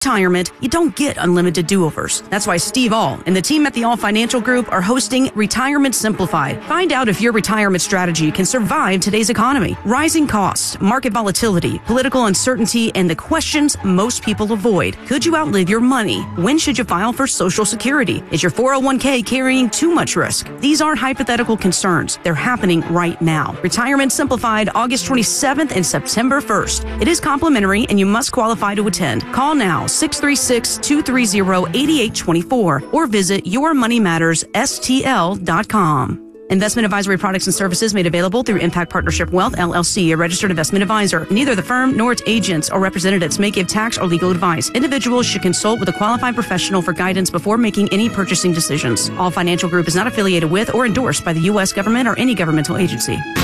Retirement, you don't get unlimited do-overs. That's why Steve All and the team at the All Financial Group are hosting Retirement Simplified. Find out if your retirement strategy can survive today's economy. Rising costs, market volatility, political uncertainty, and the questions most people avoid. Could you outlive your money? When should you file for Social Security? Is your 401k carrying too much risk? These aren't hypothetical concerns. They're happening right now. Retirement Simplified, August 27th and September 1st. It is complimentary and you must qualify to attend. Call now, 636-230-8824 or visit yourmoneymattersstl.com. Investment advisory products and services made available through Impact Partnership Wealth, LLC, a registered investment advisor. Neither the firm nor its agents or representatives may give tax or legal advice. Individuals should consult with a qualified professional for guidance before making any purchasing decisions. All Financial Group is not affiliated with or endorsed by the U.S. government or any governmental agency.